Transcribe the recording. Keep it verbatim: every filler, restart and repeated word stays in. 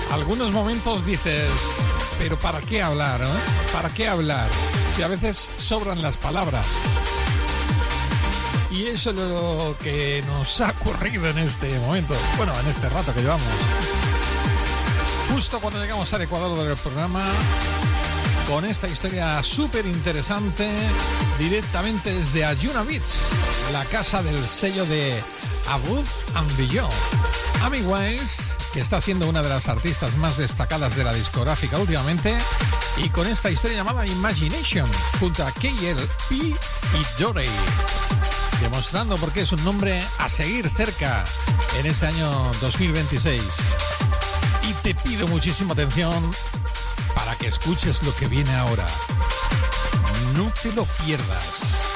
Algunos momentos dices, pero ¿para qué hablar? ¿eh? ¿Para qué hablar? Si a veces sobran las palabras. Y eso es lo que nos ha ocurrido en este momento, bueno, en este rato que llevamos. Justo cuando llegamos al ecuador del programa, con esta historia súper interesante, directamente desde Ayuna Beats, la casa del sello de Above and Beyond. Amy Wiles, que está siendo una de las artistas más destacadas de la discográfica últimamente, y con esta historia llamada Imagination, junto a K L P y Dorey, demostrando por qué es un nombre a seguir cerca en este año dos mil veintiséis. Y te pido muchísima atención para que escuches lo que viene ahora. No te lo pierdas.